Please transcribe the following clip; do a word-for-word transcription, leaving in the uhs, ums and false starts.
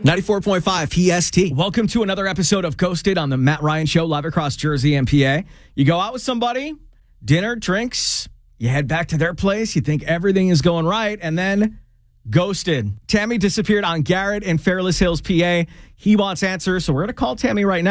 ninety-four point five P S T. Welcome to another episode of Ghosted on the Matt Ryan Show, live across Jersey and P A. You go out with somebody, dinner, drinks, you head back to their place, you think everything is going right, and then ghosted. Tammy disappeared on Garrett in Fairless Hills, P A. He wants answers, so we're going to call Tammy right now.